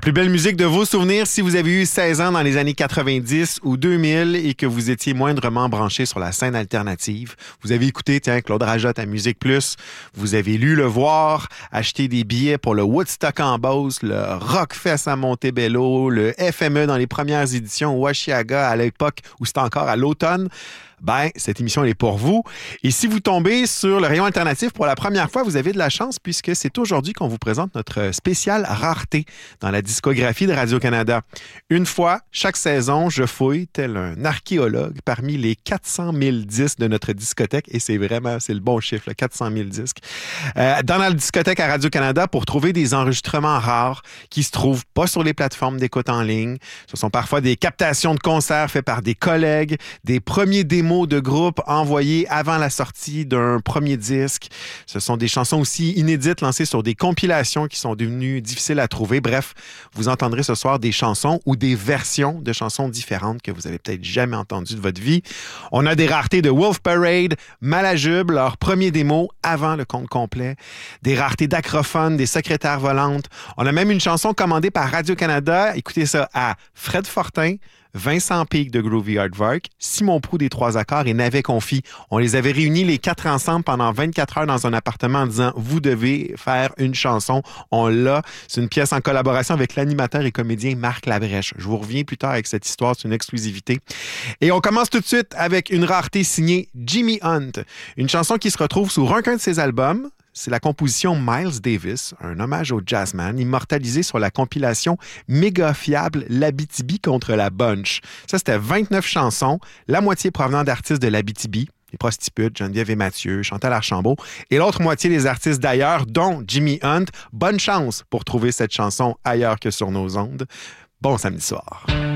plus belle musique de vos souvenirs si vous avez eu 16 ans dans les années 90 ou 2000 et que vous étiez moindrement branché sur la scène alternative. Vous avez écouté, Claude Rajotte à Musique Plus. Vous avez lu Le Voir, acheté des billets pour le Woodstock en Beauce, le Rockfest à Montebello, le FME dans les premières éditions au Washiaga à l'époque où c'était encore à l'automne. Ben, cette émission, elle est pour vous. Et si vous tombez sur le rayon alternatif pour la première fois, vous avez de la chance puisque c'est aujourd'hui qu'on vous présente notre spéciale rareté dans la discographie de Radio-Canada. Une fois, chaque saison, je fouille, tel un archéologue, parmi les 400 000 disques de notre discothèque. Et c'est le bon chiffre, 400 000 disques. Dans la discothèque à Radio-Canada pour trouver des enregistrements rares qui se trouvent pas sur les plateformes d'écoute en ligne. Ce sont parfois des captations de concerts faites par des collègues, des premiers démos de groupe envoyés avant la sortie d'un premier disque. Ce sont des chansons aussi inédites lancées sur des compilations qui sont devenues difficiles à trouver. Bref, vous entendrez ce soir des chansons ou des versions de chansons différentes que vous avez peut-être jamais entendues de votre vie. On a des raretés de Wolf Parade, Malajube, leur premier démo avant le compte complet. Des raretés d'Acrophone, des Secrétaires volantes. On a même une chanson commandée par Radio-Canada. Écoutez ça, à Fred Fortin, Vincent Pique de Groovy Aardvark, Simon Proulx des Trois Accords et Navet Confi. On les avait réunis les quatre ensemble pendant 24 heures dans un appartement en disant « Vous devez faire une chanson ». On l'a. C'est une pièce en collaboration avec l'animateur et comédien Marc Labrèche. Je vous reviens plus tard avec cette histoire. C'est une exclusivité. Et on commence tout de suite avec une rareté signée Jimmy Hunt. Une chanson qui se retrouve sur aucun de ses albums. C'est la composition Miles Davis, un hommage au jazzman, immortalisé sur la compilation méga fiable L'Abitibi contre la Bunch. Ça, c'était 29 chansons, la moitié provenant d'artistes de l'Abitibi, les Prostitutes, Geneviève et Mathieu, Chantal Archambault, et l'autre moitié des artistes d'ailleurs, dont Jimmy Hunt. Bonne chance pour trouver cette chanson ailleurs que sur nos ondes. Bon samedi soir.